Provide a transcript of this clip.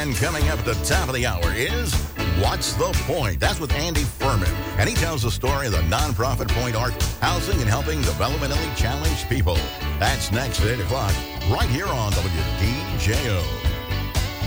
And coming up at the top of the hour is What's the Point? That's with Andy Furman. And he tells the story of the nonprofit Point Arc, housing and helping developmentally challenged people. That's next at 8 o'clock, right here on WDJO.